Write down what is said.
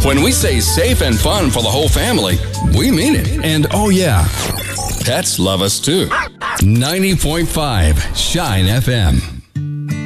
When we say safe and fun for the whole family, we mean it. And oh yeah, pets love us too. 90.5 Shine FM.